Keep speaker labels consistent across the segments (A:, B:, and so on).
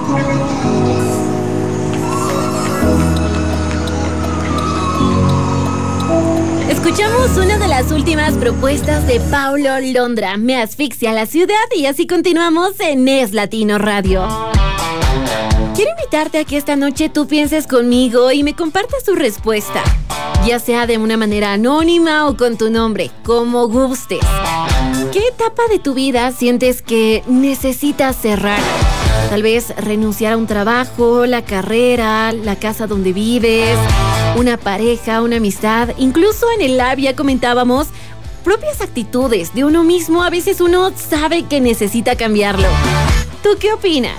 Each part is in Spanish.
A: Escuchamos una de las últimas propuestas de Paulo Londra, Me asfixia la ciudad, y así continuamos en Es Latino Radio. Quiero invitarte a que esta noche tú pienses conmigo y me compartas tu respuesta, ya sea de una manera anónima o con tu nombre, como gustes. ¿Qué etapa de tu vida sientes que necesitas cerrar? Tal vez renunciar a un trabajo, la carrera, la casa donde vives, una pareja, una amistad. Incluso en el lab ya comentábamos propias actitudes de uno mismo. A veces uno sabe que necesita cambiarlo. ¿Tú qué opinas?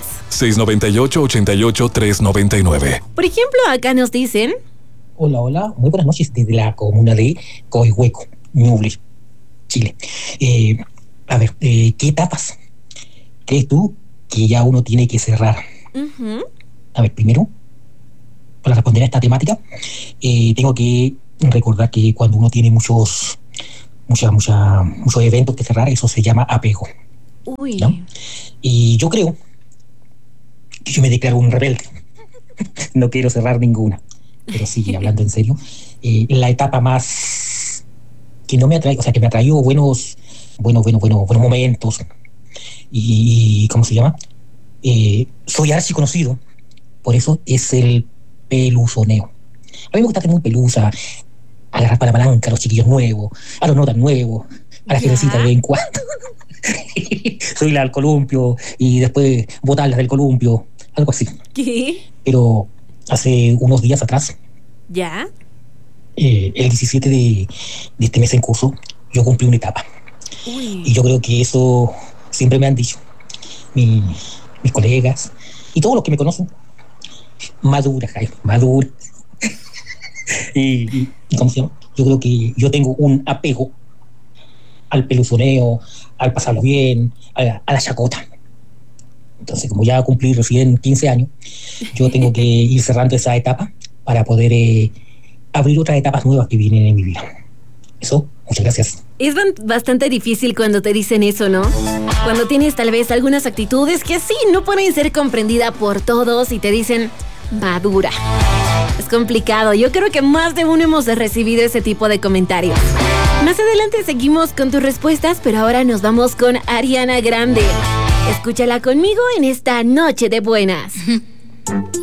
B: 698-88-399.
A: Por ejemplo, acá nos dicen...
C: Hola, muy buenas noches desde la comuna de Coihueco, Ñuble, Chile. ¿Qué etapas crees tú que ya uno tiene que cerrar? A ver, primero, para responder a esta temática, tengo que recordar que cuando uno tiene muchos eventos que cerrar, eso se llama apego.
A: Uy.
C: ¿No? Y yo creo que yo me declaro un rebelde. No quiero cerrar ninguna. Pero sí, hablando en serio, la etapa más que no me atrae, o sea, que me atrayó buenos momentos. Y ¿cómo se llama? Soy archiconocido, por eso es el peluzoneo. A mí me gusta tener muy pelusa, agarrar para la palanca a los chiquillos nuevos, a los no tan nuevos, a la genecita de vez en cuando. Soy al columpio y después botarlas del columpio, algo así.
A: ¿Qué?
C: Pero hace unos días atrás,
A: ¿ya?
C: el 17 de este mes en curso, yo cumplí una etapa.
A: Uy.
C: Y yo creo que eso siempre me han dicho mis colegas y todos los que me conocen. Madura, Jaime, madura. y ¿cómo se llama? Yo creo que yo tengo un apego al peluzoneo, al pasarlo bien, a la chacota. Entonces, como ya cumplí recién 15 años, yo tengo que ir cerrando esa etapa para poder abrir otras etapas nuevas que vienen en mi vida. Eso, muchas gracias.
A: Es bastante difícil cuando te dicen eso, ¿no? Cuando tienes tal vez algunas actitudes que sí no pueden ser comprendidas por todos y te dicen madura. Es complicado. Yo creo que más de uno hemos recibido ese tipo de comentarios. Más adelante seguimos con tus respuestas, pero ahora nos vamos con Ariana Grande. Escúchala conmigo en esta noche de buenas.